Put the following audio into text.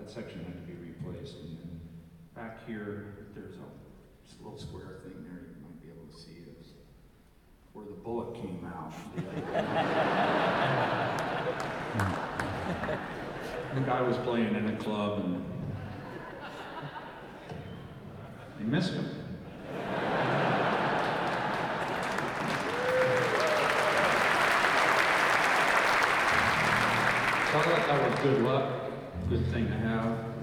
that section had to be replaced. And then back here, there's a little square thing there you might be able to see is where the bullet came out. The guy was playing in a club and they missed him. So I thought that was good luck, good thing to have.